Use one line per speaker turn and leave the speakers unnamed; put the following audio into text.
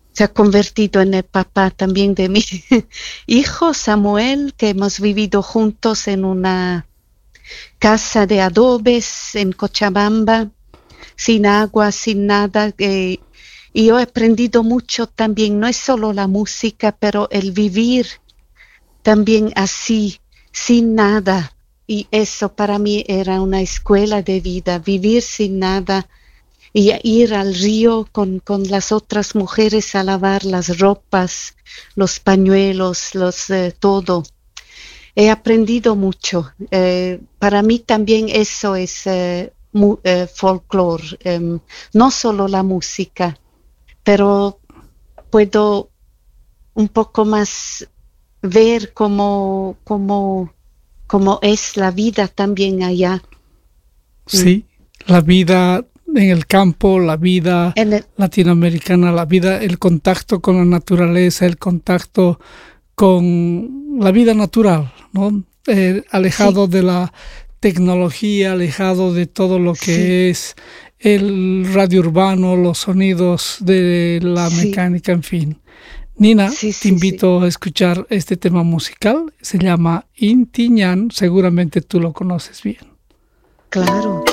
se ha convertido en el papá también de mi hijo Samuel, que hemos vivido juntos en una casa de adobes en Cochabamba, sin agua, sin nada. Y yo he aprendido mucho también, no es solo la música, pero el vivir también así, sin nada. Y eso para mí era una escuela de vida, vivir sin nada y ir al río con las otras mujeres a lavar las ropas, los pañuelos, todo. He aprendido mucho. Para mí también eso es folclore, no solo la música, pero puedo un poco más ver cómo es la vida también allá.
Sí, la vida en el campo, la vida latinoamericana, la vida, el contacto con la naturaleza, el contacto con la vida natural, ¿no? Alejado de la tecnología, alejado de todo lo que es el radio urbano, los sonidos de la mecánica, en fin. Nina, te invito a escuchar este tema musical, se llama Inti Ñan, seguramente tú lo conoces bien.
Claro.